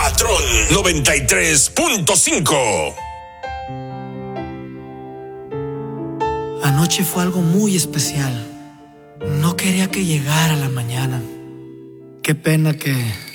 Patrón 93.5. Anoche fue algo muy especial. No quería que llegara la mañana. Qué pena que